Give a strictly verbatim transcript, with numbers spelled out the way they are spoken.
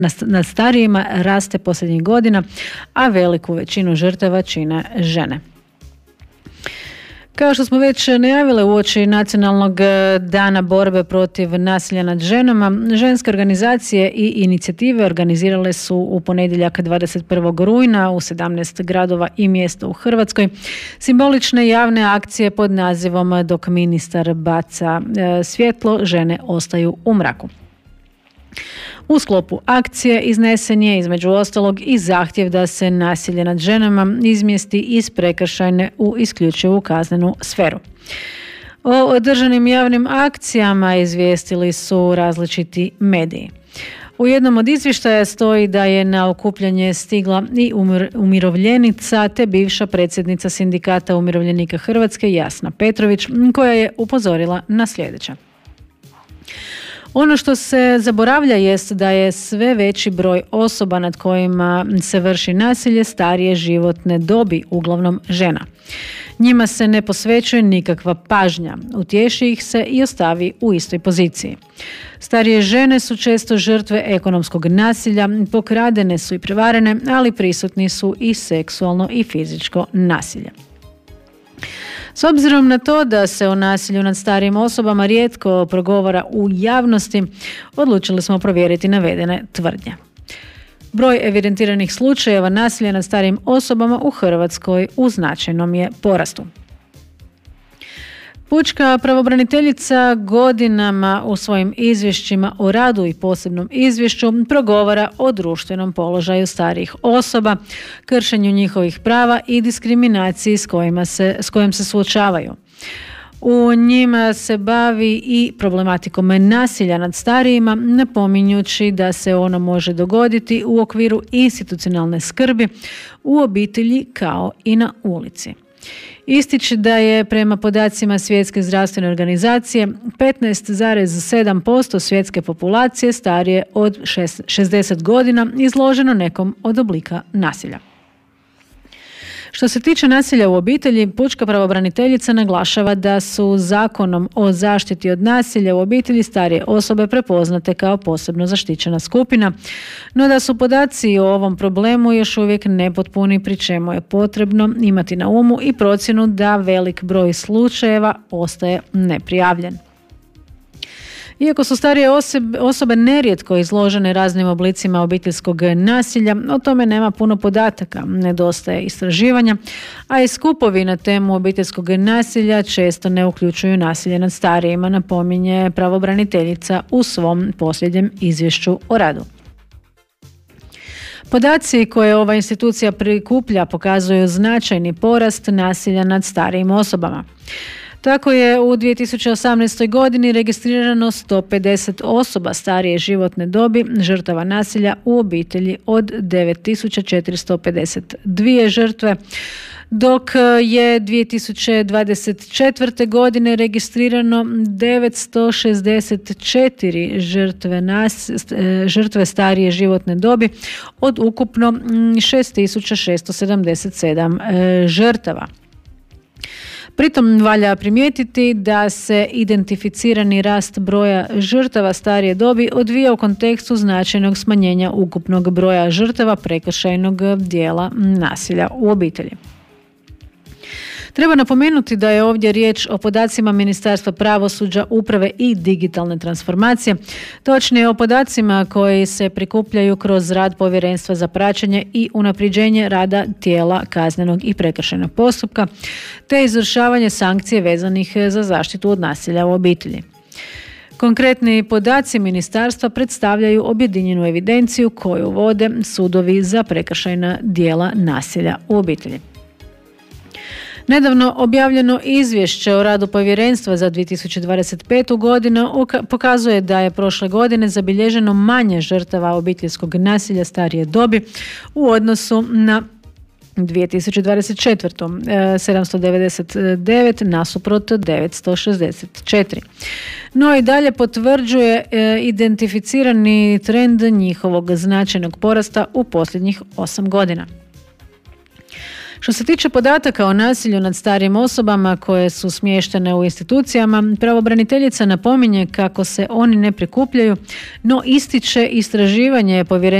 nad starijima raste posljednjih godina, a veliku većinu žrtava čine žene. Kao što smo već najavile uoči Nacionalnog dana borbe protiv nasilja nad ženama, ženske organizacije i inicijative organizirale su u ponedjeljak dvadeset prvog rujna u sedamnaest gradova i mjesta u Hrvatskoj simbolične javne akcije pod nazivom "Dok ministar baca svjetlo, žene ostaju u mraku". U sklopu akcije iznesen je između ostalog i zahtjev da se nasilje nad ženama izmjesti iz prekršajne u isključivu kaznenu sferu. O održanim javnim akcijama izvijestili su različiti mediji. U jednom od izvještaja stoji da je na okupljanje stigla i umir, umirovljenica te bivša predsjednica Sindikata umirovljenika Hrvatske Jasna Petrović, koja je upozorila na sljedeće. Ono što se zaboravlja jest da je sve veći broj osoba nad kojima se vrši nasilje starije životne dobi, uglavnom žena. Njima se ne posvećuje nikakva pažnja, utješi ih se i ostavi u istoj poziciji. Starije žene su često žrtve ekonomskog nasilja, pokradene su i prevarene, ali prisutni su i seksualno i fizičko nasilje. S obzirom na to da se o nasilju nad starijim osobama rijetko progovara u javnosti, odlučili smo provjeriti navedene tvrdnje. Broj evidentiranih slučajeva nasilja nad starijim osobama u Hrvatskoj u značajnom je porastu. Pučka pravobraniteljica godinama u svojim izvješćima o radu i posebnom izvješću progovara o društvenom položaju starijih osoba, kršenju njihovih prava i diskriminaciji s kojima se, s kojom se suočavaju. U njima se bavi i problematikom nasilja nad starijima, napominjući da se ono može dogoditi u okviru institucionalne skrbi, u obitelji kao i na ulici. Ističe da je prema podacima Svjetske zdravstvene organizacije petnaest zarez sedam posto svjetske populacije starije od šezdeset godina izloženo nekom od oblika nasilja. Što se tiče nasilja u obitelji, pučka pravobraniteljica naglašava da su Zakonom o zaštiti od nasilja u obitelji starije osobe prepoznate kao posebno zaštićena skupina, no da su podaci o ovom problemu još uvijek nepotpuni, pri čemu je potrebno imati na umu i procjenu da velik broj slučajeva ostaje neprijavljen. Iako su starije osobe, osobe nerijetko izložene raznim oblicima obiteljskog nasilja, o tome nema puno podataka, nedostaje istraživanja, a i skupovi na temu obiteljskog nasilja često ne uključuju nasilje nad starijima, napominje pravobraniteljica u svom posljednjem izvješću o radu. Podaci koje ova institucija prikuplja pokazuju značajni porast nasilja nad starijim osobama. Tako je u dvije tisuće osamnaestoj godini registrirano sto pedeset osoba starije životne dobi žrtava nasilja u obitelji od devet tisuća četiristo pedeset dvije žrtve, dok je dvije tisuće dvadeset četvrte. godine registrirano devetsto šezdeset četiri žrtve, nas, žrtve starije životne dobi od ukupno šest tisuća šesto sedamdeset sedam žrtava. Pritom valja primijetiti da se identificirani rast broja žrtava starije dobi odvija u kontekstu značajnog smanjenja ukupnog broja žrtava prekršajnog dijela nasilja u obitelji. Treba napomenuti da je ovdje riječ o podacima Ministarstva pravosuđa, uprave i digitalne transformacije, točnije o podacima koji se prikupljaju kroz rad Povjerenstva za praćenje i unapređenje rada tijela kaznenog i prekršajnog postupka, te izvršavanje sankcije vezanih za zaštitu od nasilja u obitelji. Konkretni podaci ministarstva predstavljaju objedinjenu evidenciju koju vode sudovi za prekršajna djela nasilja u obitelji. Nedavno objavljeno izvješće o radu Povjerenstva za dvije tisuće dvadeset petu. godinu pokazuje da je prošle godine zabilježeno manje žrtava obiteljskog nasilja starije dobi u odnosu na dvije tisuće dvadeset četvrtu. sedamsto devedeset devet nasuprot devetsto šezdeset četiri. No i dalje potvrđuje identificirani trend njihovog značajnog porasta u posljednjih osam godina. Što se tiče podataka o nasilju nad starijim osobama koje su smještene u institucijama, pravobraniteljica napominje kako se oni ne prikupljaju, no ističe istraživanje povjerenstva